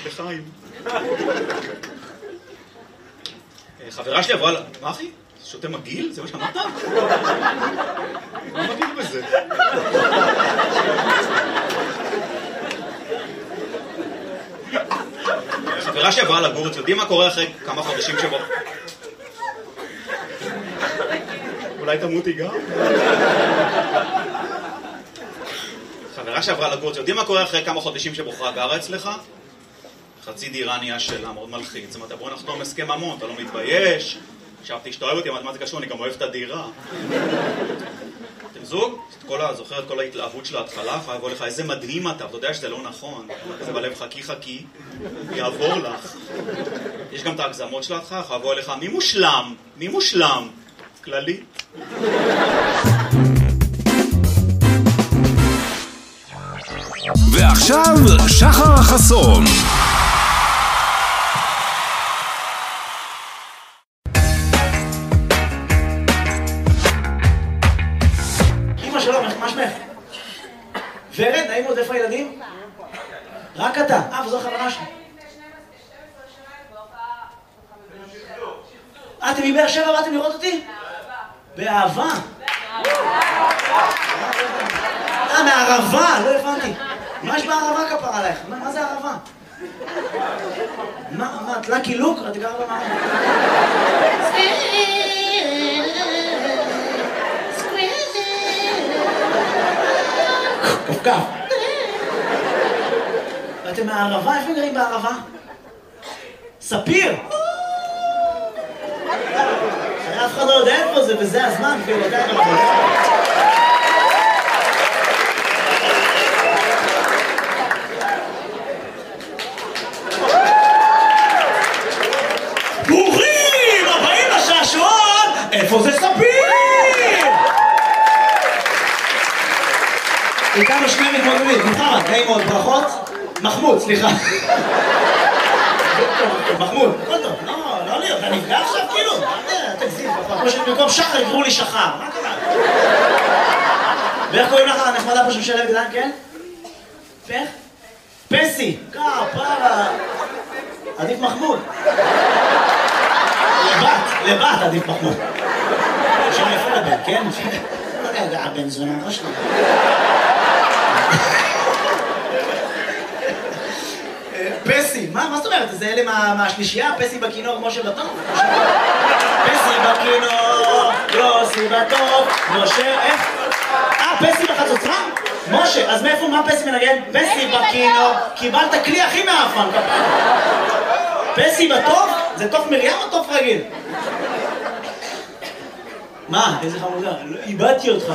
לחיים. חברה שלי עברה... מה אחי? שותה מגעיל? זה מה שאמרת? מה מגעיל בזה? חברה שעברה לגור, יודעים מה קורה אחרי כמה חודשים שבו? אולי תמותי גם? חברה שעברה לגור, יודעים מה קורה אחרי כמה חודשים שבוחרה גרה אצלך? חצי דירה נהיה שלה, מאוד מלחיץ. זאת אומרת, בוא נחתום הסכם ממון, אתה לא מתבייש? חשבתי שאתה אוהב אותי, מה זה קשור? אני גם אוהב את הדירה. אתם זוג? זוכר את כל ההתלהבות של ההתחלה? יבוא לך, איזה מדהים אתה, אתה יודע שזה לא נכון. זה בלב חכי, יעבור לך. יש גם את ההגזמות של ההתחלה, יבוא לך, מי מושלם? כללי. ועכשיו, שחר חסון. אמא שלום, מה שמך? ורד, נעים עוד, איפה הילדים? רק אתה. וזו חברה שלי. אתם מבאר שבע באתם לראות אותי? באהבה. מערבה, לא הבנתי. מה יש בערבה כפר עלייך? מה זה ערבה? מה, את לקי לוק? את גרה במערבה. כפכף. ואתם מהערבה? איפה גרים בערבה? ספיר! אף אחד לא יודע איפה זה, וזה הזמן, כאילו, אתה יודע איפה זה. ברוכים הבאים לשעשועון! איפה זה ספיר? איתנו שני מתמודדים, מוחמד, נעים מאוד, ברכות. מחמוד, סליחה. מחמוד, הכל טוב, לא להיות, אתה נפגע עכשיו כאילו? תגזים, במקום שחר יקראו לי שחר, מה קרה? ואיך קוראים לך הנחמדה פה שמשלבת גדל, כן? איך? פסי, פרה. עדיף מחמוד. לבת עדיף מחמוד. שם יפה לבן, כן? רגע, הבן זונה ראש לי. פסי, מה זאת אומרת? זה אלה מהשלישייה? פסי בכינור, משה בטוב? פסי בכינור, יוסי בטוב, משה, איך? פסי בחצוצרה? משה, אז מאיפה, מה פסי מנגן? פסי בכינור, קיבלת כלי הכי מאפן, כפיים. פסי בטוב? זה תוף מרים או תוף רגיל? מה? איזה חמודה, איבדתי אותך.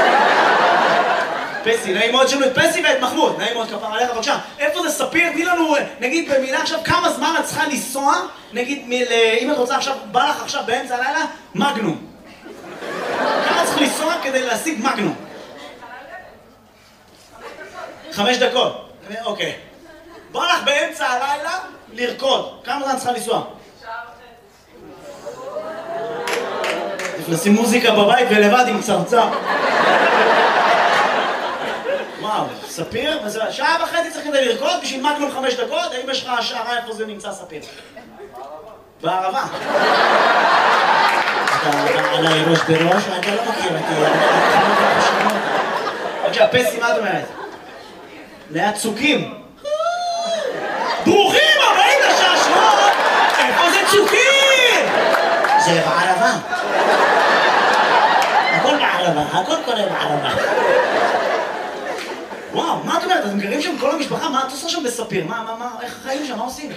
פסי, נעים מאוד שלנו את פסי ואת מחמוד, נעים מאוד כפר עליך, בבקשה. איפה זה ספיר? תני לנו, נגיד במילה עכשיו, כמה זמן את צריכה לנסוע, נגיד, אם את רוצה עכשיו, בא לך עכשיו באמצע הלילה, מגנום. כמה צריך לנסוע כדי להשיג מגנום? 5 דקות. אוקיי. בא לך באמצע הלילה לרקוד. כמה זמן צריכה לנסוע? נשים מוזיקה בבית ולבד עם צרצר. וואו, ספיר? שעה וחצי צריך כדי לרקוד בשביל מגנום 5 דקות? האם יש לך השערה איפה זה נמצא ספיר? בערבה. אתה עליי ראש בראש, אתה לא מכיר אותי. בבקשה, פסי, מה את אומרת? ליד צוקים. ברוכים הבאים לשעשועון! איפה זה צוקים? זה בערבה. הכל בערבה, הכל קורה בערבה. וואו, מה את אומרת? אתם גרים שם כל המשפחה? מה את עושה שם בספיר? איך החיים שם? מה עושים?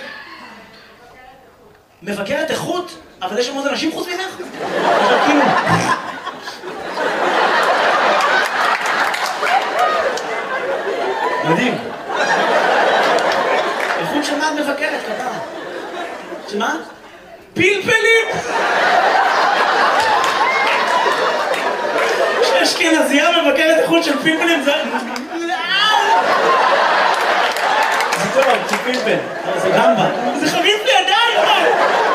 מבקרת איכות? אבל יש שם עוד אנשים חוץ ממך? אבל כאילו... מדהים. איכות של מה את מבקרת, כפרה? שמה? פלפלים! אשכנזייה מבקרת איכות של פלפלים, זה... זה טוב, זה פלפל. זה גמבה. זה חריף לי עדיין!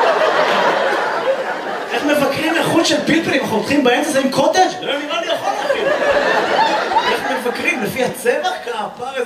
איך מבקרים איכות של פלפלים? אנחנו הולכים באמצע, זה עם קוטג'? לא נראה לי יכול להכין. איך מבקרים? לפי הצבע? כפרה?